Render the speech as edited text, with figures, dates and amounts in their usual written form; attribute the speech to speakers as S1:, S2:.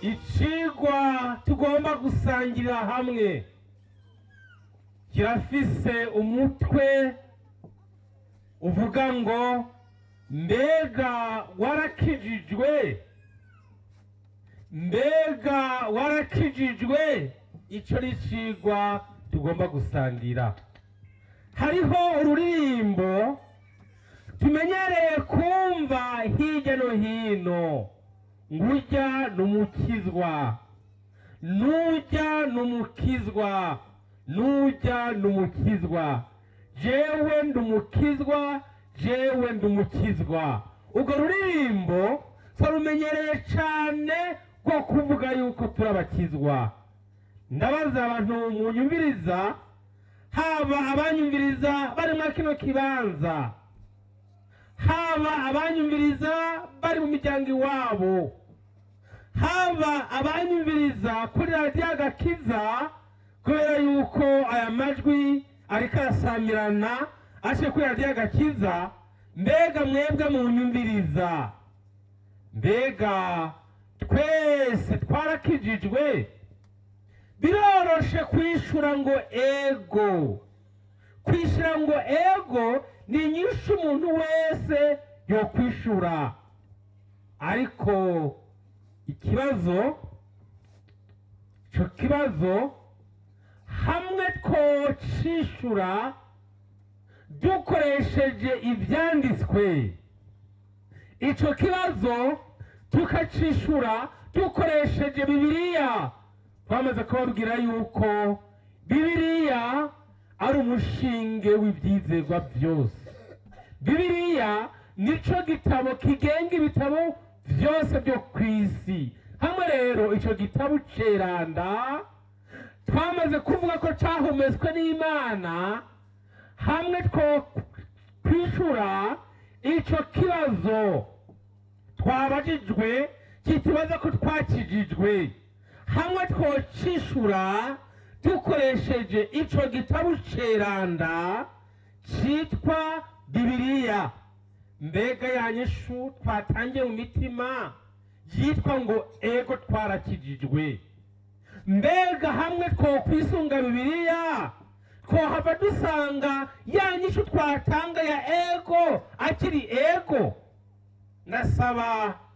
S1: icigwa tugomba gusangirira hamwe kirafise umutwe uvuga ngo mbega warakijijwe, mbega warakijijwe. Ico ni icigwa tugomba gusangira. Hariho ururirimbo tumenyereye kumva hirya no hino, ngurya n'umukizwa, nurya n'umukizwa, nurya n'umukizwa, jewe ndumukizwa, jewe ndumukizwa. Urwo ruririmbo twarumenyereye cane rwo kuvuga yuko turabakizwa. Ndabaza abantu munyumviriza, haba abanyumviriza bari muri kino kibanza, haba abanyumviriza bari mu miryango iwabo, haba abanyumviriza kuri radiyo Agakiza, kubera yuko aya majwi ariko arasamirana ashe kuri radiyo Agakiza. Mbega mwebwe munyumviriza, mbega twese twarakijijwe? Biroroshe kwishura ngo ego. Kwishura ngo ego ni inyishu umuntu wese yo kwishura, ariko ikibazo, ico kibazo hamwe twocishura dukoresheje ivyanditswe, ico kibazo tukacishura dukoresheje Bibiliya. Twamaze kubabwira yuko Bibiliya ari umushinge w'ivyizerwa byose. Bibiliya nico gitabo kigenga ibitabo byose byo kw'isi. Hamwe rero ico gitabo ceranda twamaze kuvuga ko cahumetswe n'Imana, hamwe two kwishura ico kibazo twabajijwe kitubaza ko twakijijwe, hamwe twocishura dukoresheje ico gitabo ceranda citwa Bibiliya. Mbega yanyishu twatangiye mu mitima yitwa ngo ego twarakijijwe. Mbega hamwe twokwisunga Bibiliya twohava dusanga yanyishu twatanga ya ego akiri ego. Ndasaba